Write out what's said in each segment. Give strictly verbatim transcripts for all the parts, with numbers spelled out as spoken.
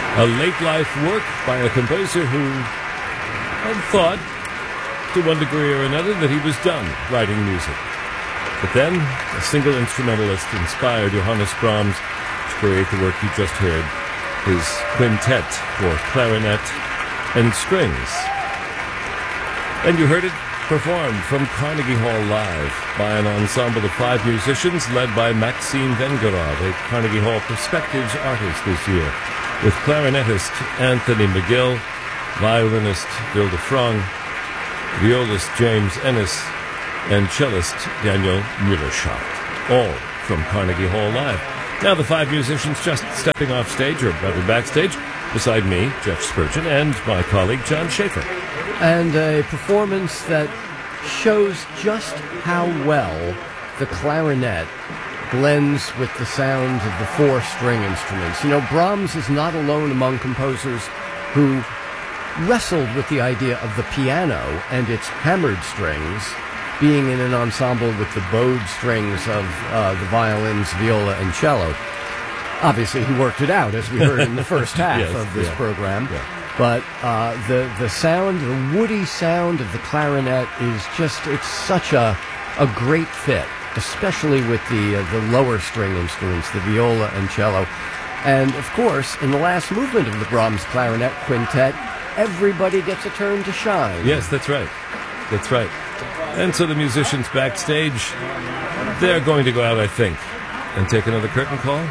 A late-life work by a composer who had thought, to one degree or another, that he was done writing music. But then, a single instrumentalist inspired Johannes Brahms to create the work you just heard, his quintet for clarinet and strings. And you heard it performed from Carnegie Hall Live by an ensemble of five musicians led by Maxime Vengerov, a Carnegie Hall Perspectives artist this year, with clarinetist Anthony McGill, violinist Vilde Frong, violist James Ennis, and cellist Daniel Mullerschott, all from Carnegie Hall Live. Now the five musicians just stepping off stage, or rather backstage, beside me, Jeff Spurgeon, and my colleague John Schaefer. And a performance that shows just how well the clarinet blends with the sound of the four-string instruments. You know, Brahms is not alone among composers who wrestled with the idea of the piano and its hammered strings being in an ensemble with the bowed strings of uh, the violins, viola, and cello. Obviously, he worked it out, as we heard in the first half yes, of this yeah, program. Yeah. But uh, the the sound, the woody sound of the clarinet is just, it's such a, a great fit, especially with the, uh, the lower string instruments, the viola and cello. And, of course, in the last movement of the Brahms Clarinet Quintet, everybody gets a turn to shine. Yes, that's right. That's right. And so the musicians backstage, they're going to go out, I think, and take another curtain call.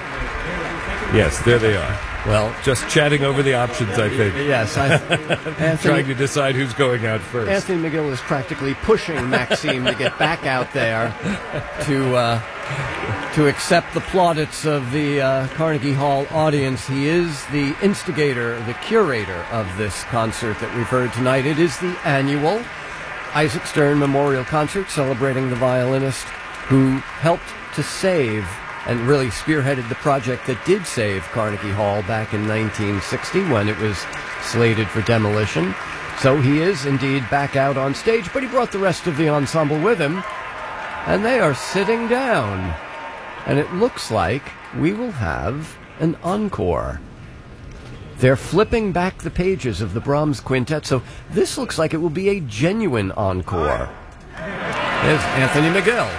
Yes, there they are. Well, just chatting over the options, I think. Yes, I, Anthony, trying to decide who's going out first. Anthony McGill is practically pushing Maxime to get back out there to uh, to accept the plaudits of the uh, Carnegie Hall audience. He is the instigator, the curator of this concert that we've heard tonight. It is the annual Isaac Stern Memorial Concert celebrating the violinist who helped to save and really spearheaded the project that did save Carnegie Hall back in nineteen sixty when it was slated for demolition. So he is indeed back out on stage, but he brought the rest of the ensemble with him, and they are sitting down. And it looks like we will have an encore. They're flipping back the pages of the Brahms Quintet, so this looks like it will be a genuine encore. There's Anthony McGill.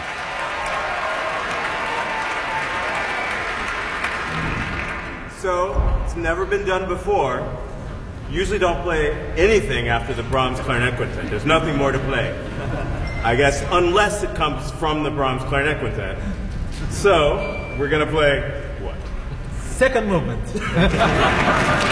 So, it's never been done before. Usually don't play anything after the Brahms Clarinet Quintet. There's nothing more to play. I guess, unless it comes from the Brahms Clarinet Quintet. So, we're going to play what? Second movement.